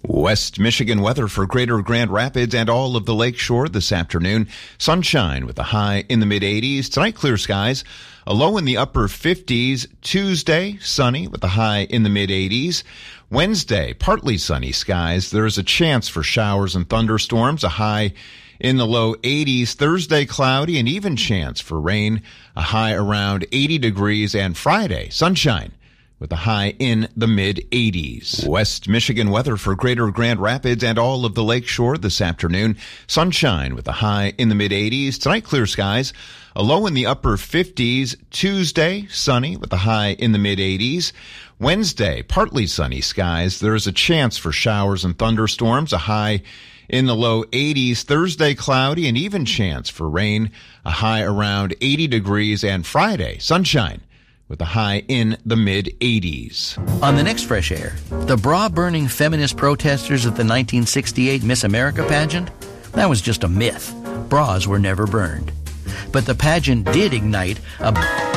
West Michigan weather for Greater Grand Rapids and all of the Lakeshore this afternoon. Sunshine with a high in the mid-80s. Tonight, clear skies. A low in the upper 50s. Tuesday, sunny with a high in the mid-80s. Wednesday, partly sunny skies. There is a chance for showers and thunderstorms. A high in the low 80s. Thursday, cloudy and even chance for rain. A high around 80 degrees. And Friday, sunshine with a high in the mid-80s. West Michigan weather for Greater Grand Rapids and all of the Lakeshore this afternoon. Sunshine with a high in the mid-80s. Tonight, clear skies. A low in the upper 50s. Tuesday, sunny with a high in the mid-80s. Wednesday, partly sunny skies. There is a chance for showers and thunderstorms. A high in the low 80s. Thursday, cloudy and even chance for rain. A high around 80 degrees. And Friday, sunshine with a high in the mid-80s. On the next Fresh Air, the bra-burning feminist protesters at the 1968 Miss America pageant? That was just a myth. Bras were never burned. But the pageant did ignite a